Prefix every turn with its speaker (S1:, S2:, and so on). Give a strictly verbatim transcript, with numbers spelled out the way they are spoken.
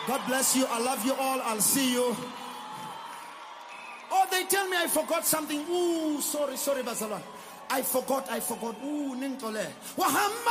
S1: God bless you. I love you all. I'll see you. Oh, they tell me I forgot something. Ooh, sorry, sorry, Basala. I forgot, I forgot. Ooh, Nintole. Wahamba.